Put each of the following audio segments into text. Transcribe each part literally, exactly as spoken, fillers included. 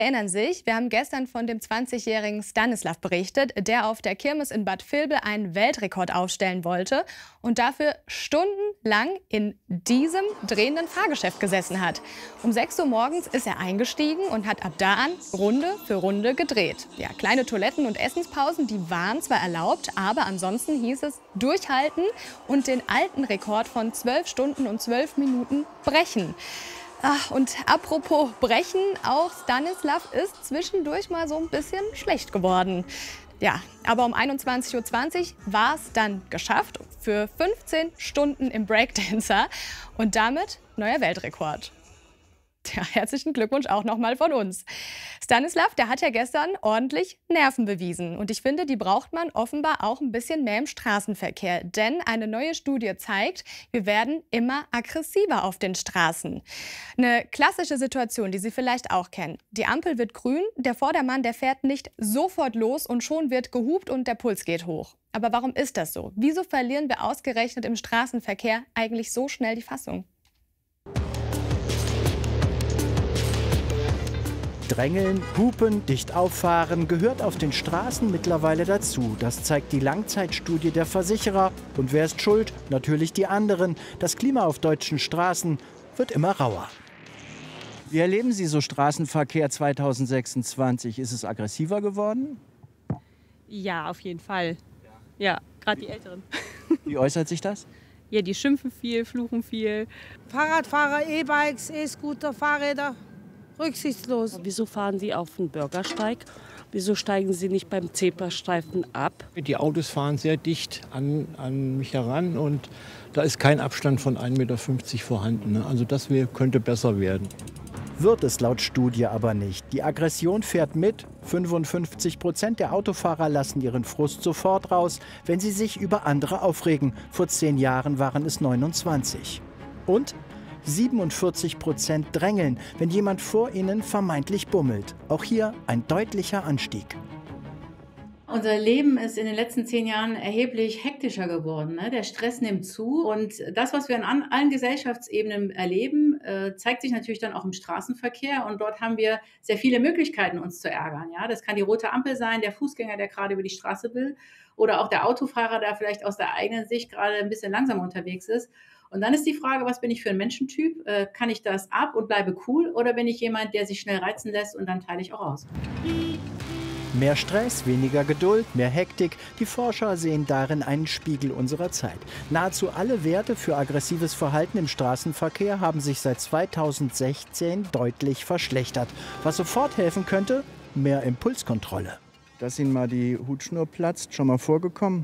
Erinnern sich, wir haben gestern von dem zwanzigjährigen Stanislav berichtet, der auf der Kirmes in Bad Vilbel einen Weltrekord aufstellen wollte und dafür stundenlang in diesem drehenden Fahrgeschäft gesessen hat. Um sechs Uhr morgens ist er eingestiegen und hat ab da an Runde für Runde gedreht. Ja, kleine Toiletten- und Essenspausen, die waren zwar erlaubt, aber ansonsten hieß es durchhalten und den alten Rekord von zwölf Stunden und zwölf Minuten brechen. Ach, und apropos brechen, auch Stanislav ist zwischendurch mal so ein bisschen schlecht geworden. Ja, aber um einundzwanzig Uhr zwanzig war es dann geschafft für fünfzehn Stunden im Breakdancer und damit neuer Weltrekord. Ja, herzlichen Glückwunsch auch nochmal von uns. Stanislav, der hat ja gestern ordentlich Nerven bewiesen. Und ich finde, die braucht man offenbar auch ein bisschen mehr im Straßenverkehr. Denn eine neue Studie zeigt, wir werden immer aggressiver auf den Straßen. Eine klassische Situation, die Sie vielleicht auch kennen. Die Ampel wird grün, der Vordermann, der fährt nicht sofort los und schon wird gehupt und der Puls geht hoch. Aber warum ist das so? Wieso verlieren wir ausgerechnet im Straßenverkehr eigentlich so schnell die Fassung? Drängeln, hupen, dicht auffahren gehört auf den Straßen mittlerweile dazu. Das zeigt die Langzeitstudie der Versicherer. Und wer ist schuld? Natürlich die anderen. Das Klima auf deutschen Straßen wird immer rauer. Wie erleben Sie so Straßenverkehr zweitausendsechsundzwanzig? Ist es aggressiver geworden? Ja, auf jeden Fall. Ja, gerade die Älteren. Wie äußert sich das? Ja, die schimpfen viel, fluchen viel. Fahrradfahrer, E-Bikes, E-Scooter, Fahrräder. Rücksichtslos. Wieso fahren Sie auf den Bürgersteig? Wieso steigen Sie nicht beim Zebrastreifen ab? Die Autos fahren sehr dicht an, an mich heran und da ist kein Abstand von ein Meter fünfzig vorhanden. Also das wär, könnte besser werden. Wird es laut Studie aber nicht. Die Aggression fährt mit. fünfundfünfzig Prozent der Autofahrer lassen ihren Frust sofort raus, wenn sie sich über andere aufregen. Vor zehn Jahren waren es neunundzwanzig. Und siebenundvierzig Prozent drängeln, wenn jemand vor ihnen vermeintlich bummelt. Auch hier ein deutlicher Anstieg. Unser Leben ist in den letzten zehn Jahren erheblich hektischer geworden. Ne? Der Stress nimmt zu und das, was wir an allen Gesellschaftsebenen erleben, äh, zeigt sich natürlich dann auch im Straßenverkehr und dort haben wir sehr viele Möglichkeiten, uns zu ärgern. Ja? Das kann die rote Ampel sein, der Fußgänger, der gerade über die Straße will oder auch der Autofahrer, der vielleicht aus der eigenen Sicht gerade ein bisschen langsamer unterwegs ist. Und dann ist die Frage, was bin ich für ein Menschentyp? Äh, kann ich das ab und bleibe cool oder bin ich jemand, der sich schnell reizen lässt und dann teile ich auch aus? Mehr Stress, weniger Geduld, mehr Hektik. Die Forscher sehen darin einen Spiegel unserer Zeit. Nahezu alle Werte für aggressives Verhalten im Straßenverkehr haben sich seit zweitausendsechzehn deutlich verschlechtert. Was sofort helfen könnte? Mehr Impulskontrolle. Dass Ihnen mal die Hutschnur platzt, schon mal vorgekommen?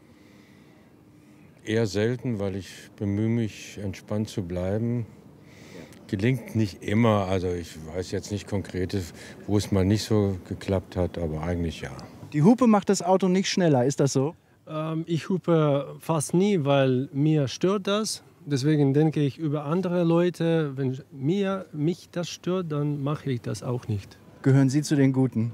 Eher selten, weil ich bemühe mich, entspannt zu bleiben. Gelingt nicht immer, also ich weiß jetzt nicht konkret, wo es mal nicht so geklappt hat, aber eigentlich ja. Die Hupe macht das Auto nicht schneller, ist das so? Ähm, ich hupe fast nie, weil mir stört das. Deswegen denke ich über andere Leute, wenn mir, mich das stört, dann mache ich das auch nicht. Gehören Sie zu den Guten?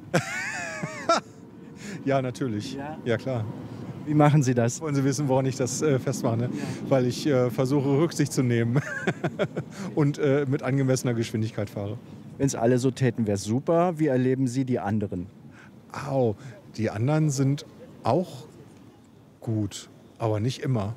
Ja, natürlich. Ja, ja klar. Wie machen Sie das? Wollen Sie wissen, woran ich das äh, festmache? Ne? Ja. Weil ich äh, versuche, Rücksicht zu nehmen und äh, mit angemessener Geschwindigkeit fahre. Wenn es alle so täten, wäre es super. Wie erleben Sie die anderen? Au, die anderen sind auch gut, aber nicht immer.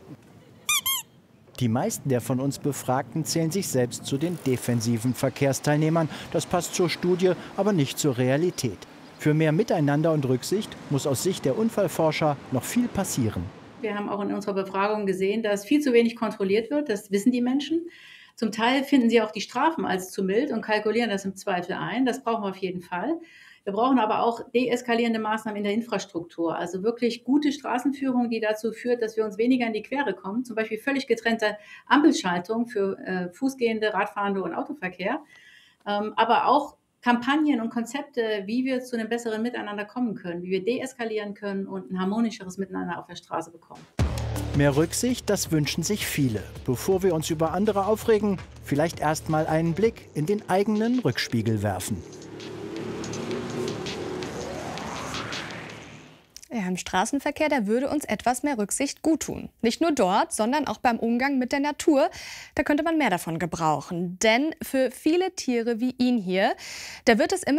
Die meisten der von uns Befragten zählen sich selbst zu den defensiven Verkehrsteilnehmern. Das passt zur Studie, aber nicht zur Realität. Für mehr Miteinander und Rücksicht muss aus Sicht der Unfallforscher noch viel passieren. Wir haben auch in unserer Befragung gesehen, dass viel zu wenig kontrolliert wird. Das wissen die Menschen. Zum Teil finden sie auch die Strafen als zu mild und kalkulieren das im Zweifel ein. Das brauchen wir auf jeden Fall. Wir brauchen aber auch deeskalierende Maßnahmen in der Infrastruktur. Also wirklich gute Straßenführung, die dazu führt, dass wir uns weniger in die Quere kommen. Zum Beispiel völlig getrennte Ampelschaltung für äh, Fußgehende, Radfahrende und Autoverkehr. Ähm, aber auch Kampagnen und Konzepte, wie wir zu einem besseren Miteinander kommen können, wie wir deeskalieren können und ein harmonischeres Miteinander auf der Straße bekommen. Mehr Rücksicht, das wünschen sich viele. Bevor wir uns über andere aufregen, vielleicht erst mal einen Blick in den eigenen Rückspiegel werfen. Ja, im Straßenverkehr, da würde uns etwas mehr Rücksicht guttun. Nicht nur dort, sondern auch beim Umgang mit der Natur. Da könnte man mehr davon gebrauchen. Denn für viele Tiere wie ihn hier, da wird es immer